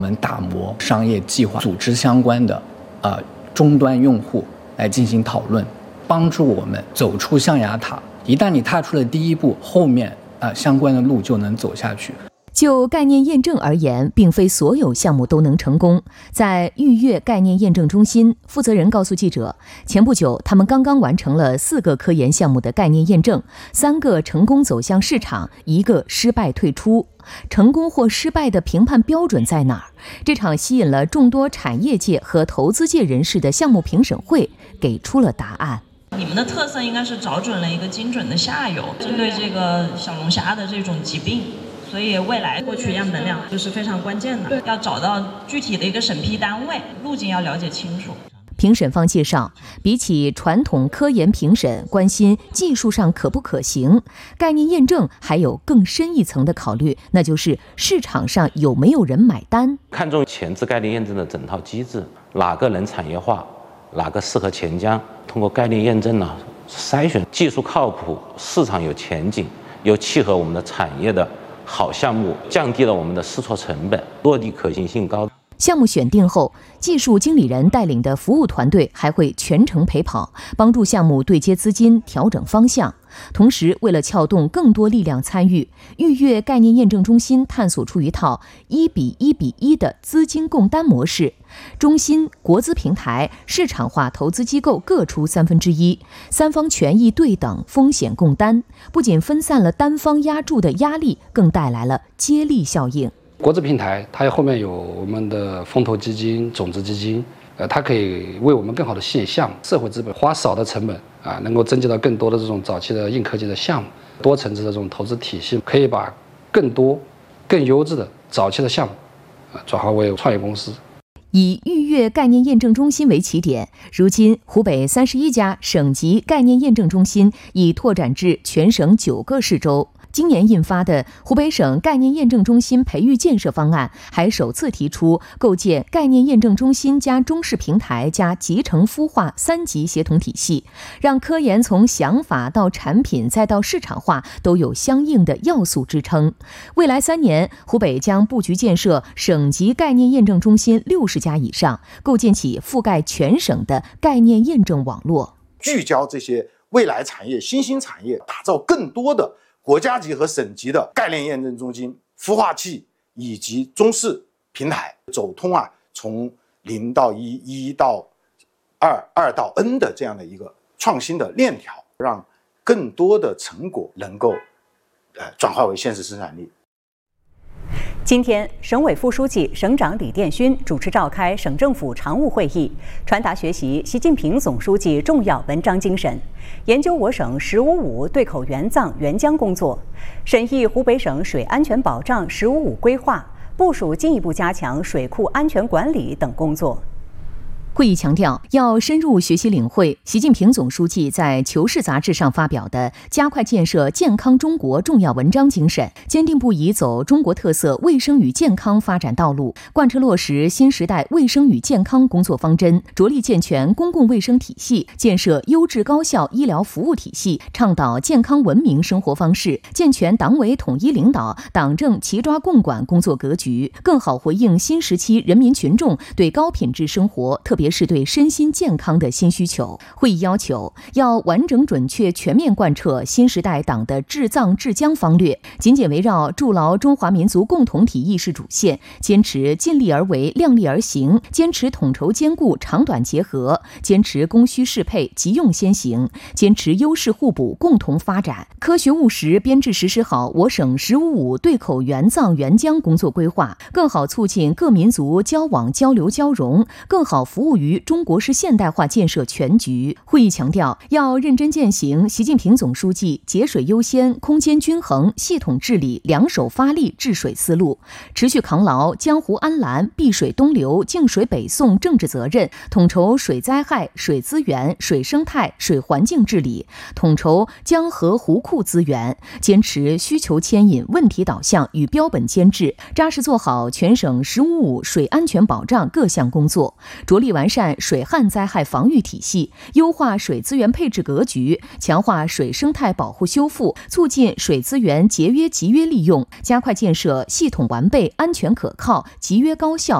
我们打磨商业计划，组织相关的终端用户来进行讨论，帮助我们走出象牙塔。一旦你踏出了第一步，后面相关的路就能走下去。 就概念验证而言，并非所有项目都能成功。在预悦概念验证中心，负责人告诉记者，前不久他们刚刚完成了4个科研项目的概念验证，3个成功走向市场，1个失败退出。成功或失败的评判标准在哪儿？这场吸引了众多产业界和投资界人士的项目评审会给出了答案。 你们的特色应该是找准了一个精准的下游，针对这个小龙虾的这种疾病，所以未来获取样本量就是非常关键的，要找到具体的一个审批单位，路径要了解清楚。 评审方介绍，比起传统科研评审关心技术上可不可行，概念验证还有更深一层的考虑，那就是市场上有没有人买单。 看重前置概念验证的整套机制，哪个能产业化，哪个适合钱江，通过概念验证呢，筛选技术靠谱、市场有前景、又契合我们的产业的好项目，降低了我们的试错成本，落地可行性高。 项目选定后，技术经理人带领的服务团队还会全程陪跑，帮助项目对接资金、调整方向。同时，为了撬动更多力量参与，预悦概念验证中心探索出一套1:1:1的资金共担模式。中心、国资平台、市场化投资机构各出1/3，3方权益对等，风险共担，不仅分散了单方压注的压力，更带来了接力效应。 国资平台它后面有我们的风投基金、种子基金，它可以为我们更好的吸引项目，社会资本花少的成本能够增加到更多的这种早期的硬科技的项目，多层次的这种投资体系，可以把更多、更优质的早期的项目转化为创业公司。 以预悦概念验证中心为起点，如今湖北31家省级概念验证中心已拓展至全省9个市州。今年印发的湖北省概念验证中心培育建设方案，还首次提出构建概念验证中心加中试平台加集成孵化3级协同体系，让科研从想法到产品再到市场化都有相应的要素支撑。未来3年，湖北将布局建设省级概念验证中心60家以上，构建起覆盖全省的概念验证网络， 聚焦这些未来产业、新兴产业，打造更多的国家级和省级的概念验证中心、孵化器以及中试平台，走通从0到1、1到2、2到 N 的这样的一个创新的链条，让更多的成果能够转化为现实生产力。 今天，省委副书记、省长李殿勋主持召开省政府常务会议，传达学习习近平总书记重要文章精神，研究我省“1055”对口援藏援疆工作，审议湖北省水安全保障“1055”规划，部署进一步加强水库安全管理等工作。 会议强调，要深入学习领会习近平总书记在《求是》杂志上发表的加快建设健康中国重要文章精神，坚定不移走中国特色卫生与健康发展道路，贯彻落实新时代卫生与健康工作方针，着力健全公共卫生体系，建设优质高效医疗服务体系，倡导健康文明生活方式，健全党委统一领导、党政齐抓共管工作格局，更好回应新时期人民群众对高品质生活，特别是对身心健康的新需求。会议要求，要完整准确全面贯彻新时代党的治藏治疆方略，紧紧围绕筑牢中华民族共同体意识主线，坚持尽力而为、量力而行，坚持统筹兼顾、长短结合，坚持供需适配、急用先行，坚持优势互补、共同发展，科学务实编制实施好我省“1055”对口援藏援疆工作规划，更好促进各民族交往交流交融，更好服务于中国式现代化建设全局。会议强调，要认真践行习近平总书记节水优先、空间均衡、系统治理、两手发力治水思路，持续扛牢江湖安澜、碧水东流、净水北送政治责任，统筹水灾害、水资源、水生态、水环境治理，统筹江河湖库资源，坚持需求牵引、问题导向与标本兼治，扎实做好全省“1055”水安全保障各项工作，着力完完善水旱灾害防御体系，优化水资源配置格局，强化水生态保护修复，促进水资源节约集约利用，加快建设系统完备、安全可靠、集约高效、